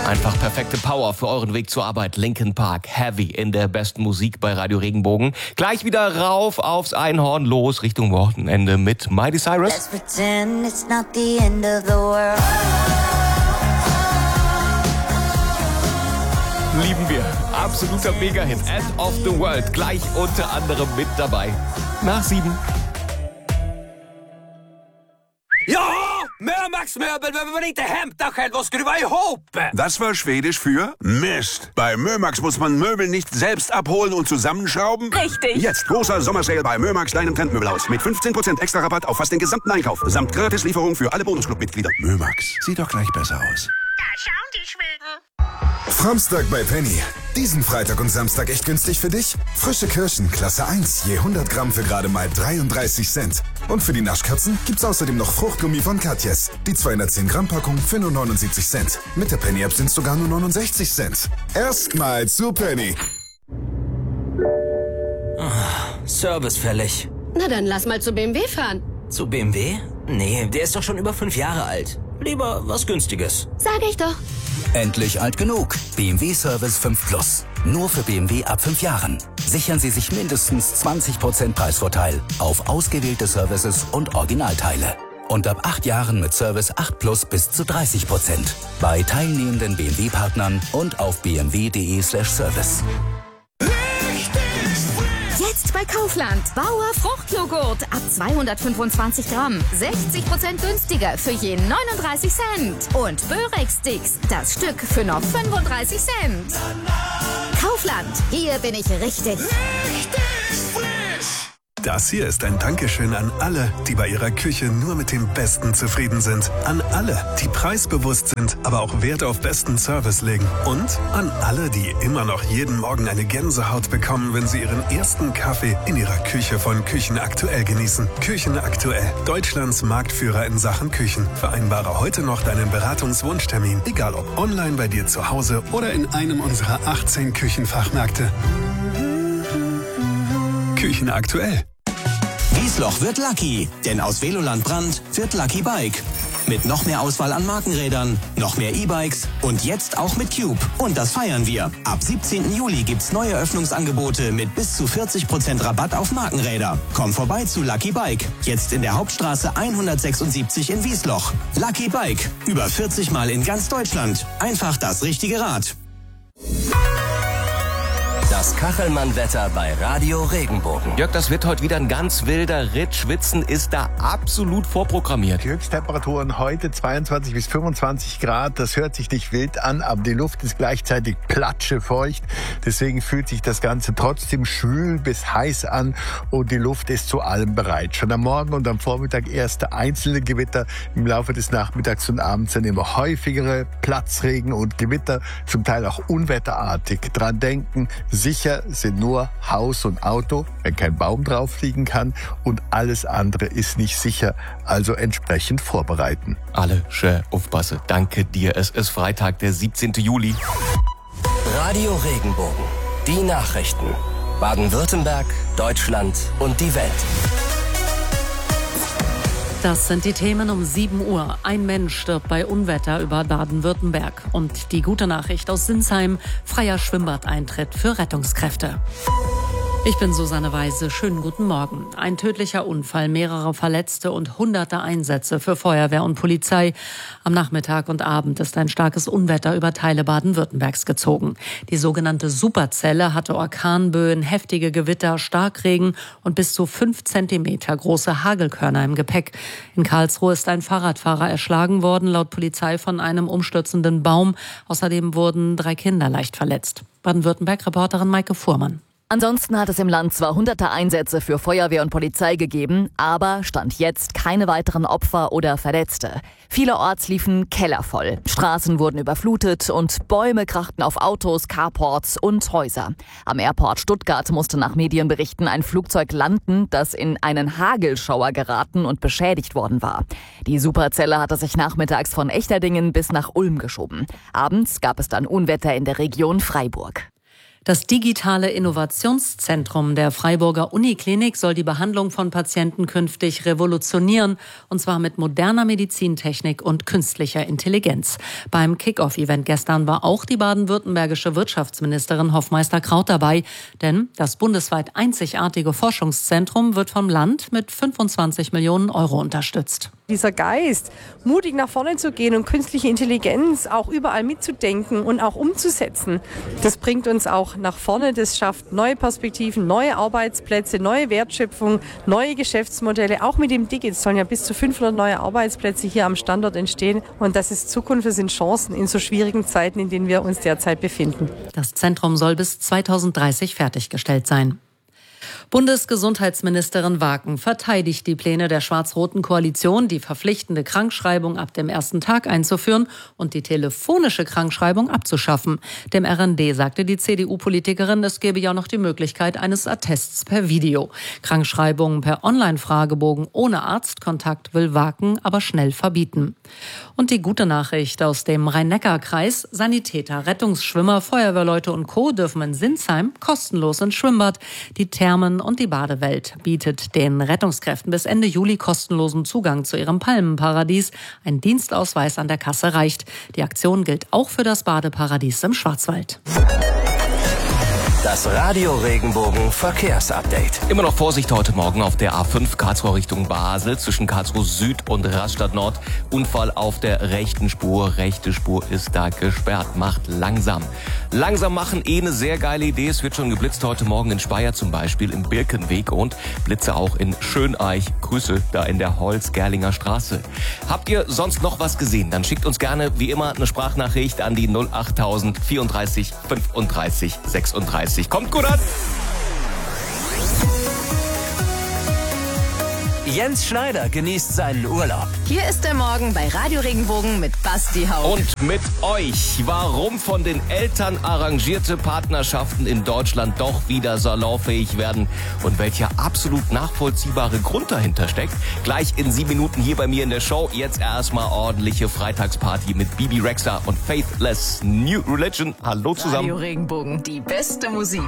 Einfach perfekte Power für euren Weg zur Arbeit. Linkin Park, Heavy in der besten Musik bei Radio Regenbogen. Gleich wieder rauf aufs Einhorn, los Richtung Wochenende mit Miley Cyrus. Let's pretend it's not the end of the world. Lieben wir. Absoluter Mega-Hit. End of the World. Gleich unter anderem mit dabei. Nach 7. Ja! Mörmax Möbel behöver man inte hämta själv och skruva ihop! Das war Schwedisch für Mist. Bei Mörmax muss man Möbel nicht selbst abholen und zusammenschrauben. Richtig. Jetzt großer Sommersale bei Mörmax, deinem Trendmöbelhaus. Mit 15% extra Rabatt auf fast den gesamten Einkauf. Samt Gratislieferung für alle Bonusclub-Mitglieder. Mörmax, sieht doch gleich besser aus. Da schauen die Schweden. Framstag bei Penny. Diesen Freitag und Samstag echt günstig für dich? Frische Kirschen, Klasse 1, je 100 Gramm für gerade mal 33 Cent. Und für die Naschkatzen gibt's außerdem noch Fruchtgummi von Katjes. Die 210 Gramm Packung für nur 79 Cent. Mit der Penny-App sind's sogar nur 69 Cent. Erstmal zu Penny. Service fällig. Na dann lass mal zu BMW fahren. Zu BMW? Nee, der ist doch schon über 5 Jahre alt. Lieber was Günstiges. Sag ich doch. Endlich alt genug. BMW Service 5 Plus. Nur für BMW ab 5 Jahren. Sichern Sie sich mindestens 20% Preisvorteil auf ausgewählte Services und Originalteile. Und ab 8 Jahren mit Service 8 Plus bis zu 30%. Bei teilnehmenden BMW-Partnern und auf bmw.de/service. Jetzt bei Kaufland. Bauer Fruchtjoghurt ab 225 Gramm. 60% günstiger für je 39 Cent. Und Börek-Sticks, das Stück für noch 35 Cent. Kaufland, hier bin ich richtig. Das hier ist ein Dankeschön an alle, die bei ihrer Küche nur mit dem Besten zufrieden sind. An alle, die preisbewusst sind, aber auch Wert auf besten Service legen. Und an alle, die immer noch jeden Morgen eine Gänsehaut bekommen, wenn sie ihren ersten Kaffee in ihrer Küche von Küchen Aktuell genießen. Küchen Aktuell, Deutschlands Marktführer in Sachen Küchen. Vereinbare heute noch deinen Beratungswunschtermin, egal ob online bei dir zu Hause oder in einem unserer 18 Küchenfachmärkte. Küchen Aktuell. Wiesloch wird Lucky, denn aus Veloland Brand wird Lucky Bike. Mit noch mehr Auswahl an Markenrädern, noch mehr E-Bikes und jetzt auch mit Cube. Und das feiern wir. Ab 17. Juli gibt's neue Öffnungsangebote mit bis zu 40% Rabatt auf Markenräder. Komm vorbei zu Lucky Bike. Jetzt in der Hauptstraße 176 in Wiesloch. Lucky Bike. Über 40 Mal in ganz Deutschland. Einfach das richtige Rad. Das Kachelmann-Wetter bei Radio Regenbogen. Jörg, das wird heute wieder ein ganz wilder Ritt. Schwitzen ist da absolut vorprogrammiert. Die Höchsttemperaturen heute 22 bis 25 Grad. Das hört sich nicht wild an, aber die Luft ist gleichzeitig platschefeucht. Deswegen fühlt sich das Ganze trotzdem schwül bis heiß an und die Luft ist zu allem bereit. Schon am Morgen und am Vormittag erste einzelne Gewitter. Im Laufe des Nachmittags und Abends dann immer häufigere Platzregen und Gewitter, zum Teil auch unwetterartig. Dran denken, sicher sind nur Haus und Auto, wenn kein Baum drauf liegen kann, und alles andere ist nicht sicher, also entsprechend vorbereiten. Alle schön aufpassen. Danke dir. Es ist Freitag, der 17. Juli. Radio Regenbogen. Die Nachrichten. Baden-Württemberg, Deutschland und die Welt. Das sind die Themen um 7 Uhr. Ein Mensch stirbt bei Unwetter über Baden-Württemberg. Und die gute Nachricht aus Sinsheim: freier Schwimmbadeintritt für Rettungskräfte. Ich bin Susanne Weise. Schönen guten Morgen. Ein tödlicher Unfall, mehrere Verletzte und hunderte Einsätze für Feuerwehr und Polizei. Am Nachmittag und Abend ist ein starkes Unwetter über Teile Baden-Württembergs gezogen. Die sogenannte Superzelle hatte Orkanböen, heftige Gewitter, Starkregen und bis zu 5 Zentimeter große Hagelkörner im Gepäck. In Karlsruhe ist ein Fahrradfahrer erschlagen worden, laut Polizei von einem umstürzenden Baum. Außerdem wurden 3 Kinder leicht verletzt. Baden-Württemberg-Reporterin Maike Fuhrmann. Ansonsten hat es im Land zwar hunderte Einsätze für Feuerwehr und Polizei gegeben, aber Stand jetzt keine weiteren Opfer oder Verletzte. Vielerorts liefen Keller voll, Straßen wurden überflutet und Bäume krachten auf Autos, Carports und Häuser. Am Airport Stuttgart musste nach Medienberichten ein Flugzeug landen, das in einen Hagelschauer geraten und beschädigt worden war. Die Superzelle hatte sich nachmittags von Echterdingen bis nach Ulm geschoben. Abends gab es dann Unwetter in der Region Freiburg. Das digitale Innovationszentrum der Freiburger Uniklinik soll die Behandlung von Patienten künftig revolutionieren, und zwar mit moderner Medizintechnik und künstlicher Intelligenz. Beim Kick-Off-Event gestern war auch die baden-württembergische Wirtschaftsministerin Hofmeister-Kraut dabei, denn das bundesweit einzigartige Forschungszentrum wird vom Land mit 25 Millionen Euro unterstützt. Dieser Geist, mutig nach vorne zu gehen und künstliche Intelligenz auch überall mitzudenken und auch umzusetzen, das bringt uns auch nach vorne. Das schafft neue Perspektiven, neue Arbeitsplätze, neue Wertschöpfung, neue Geschäftsmodelle. Auch mit dem Digit sollen ja bis zu 500 neue Arbeitsplätze hier am Standort entstehen. Und das ist Zukunft, das sind Chancen in so schwierigen Zeiten, in denen wir uns derzeit befinden. Das Zentrum soll bis 2030 fertiggestellt sein. Bundesgesundheitsministerin Waken verteidigt die Pläne der schwarz-roten Koalition, die verpflichtende Krankschreibung ab dem ersten Tag einzuführen und die telefonische Krankschreibung abzuschaffen. Dem RND sagte die CDU-Politikerin, es gebe ja noch die Möglichkeit eines Attests per Video. Krankschreibungen per Online-Fragebogen ohne Arztkontakt will Waken aber schnell verbieten. Und die gute Nachricht aus dem Rhein-Neckar-Kreis: Sanitäter, Rettungsschwimmer, Feuerwehrleute und Co. dürfen in Sinsheim kostenlos ins Schwimmbad. Die Thermen und die Badewelt bietet den Rettungskräften bis Ende Juli kostenlosen Zugang zu ihrem Palmenparadies. Ein Dienstausweis an der Kasse reicht. Die Aktion gilt auch für das Badeparadies im Schwarzwald. Das Radio Regenbogen Verkehrsupdate. Immer noch Vorsicht heute Morgen auf der A5 Karlsruhe Richtung Basel zwischen Karlsruhe Süd und Rastatt Nord. Unfall auf der rechten Spur. Rechte Spur ist da gesperrt. Macht langsam. Langsam machen eine sehr geile Idee. Es wird schon geblitzt heute Morgen in Speyer zum Beispiel im Birkenweg und Blitze auch in Schöneich. Grüße da in der Holz-Gerlinger Straße. Habt ihr sonst noch was gesehen? Dann schickt uns gerne wie immer eine Sprachnachricht an die 08000 34 35 36. Kommt gut an! Jens Schneider genießt seinen Urlaub. Hier ist der Morgen bei Radio Regenbogen mit Basti Haupt. Und mit euch. Warum von den Eltern arrangierte Partnerschaften in Deutschland doch wieder salonfähig werden und welcher absolut nachvollziehbare Grund dahinter steckt. Gleich in 7 Minuten hier bei mir in der Show. Jetzt erstmal ordentliche Freitagsparty mit Bibi Rexha und Faithless New Religion. Hallo zusammen. Radio Regenbogen, die beste Musik.